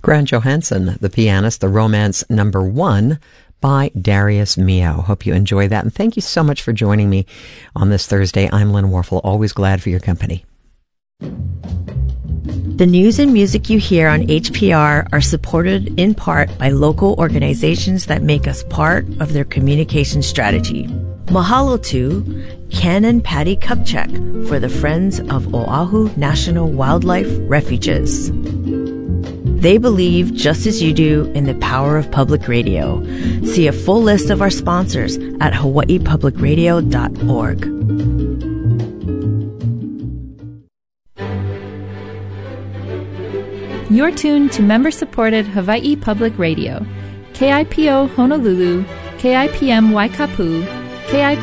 Grant Johansson, the pianist, the romance number 1 by Darius Milhaud. Hope you enjoy that. And thank you so much for joining me on this Thursday. I'm Lynn Warfel, always glad for your company. The news and music you hear on HPR are supported in part by local organizations that make us part of their communication strategy. Mahalo to Ken and Patty Kupchak for the Friends of Oahu National Wildlife Refuges. They believe, just as you do, in the power of public radio. See a full list of our sponsors at hawaiipublicradio.org. You're tuned to member-supported Hawaii Public Radio, KIPO Honolulu, KIPM Waikapu, KIPO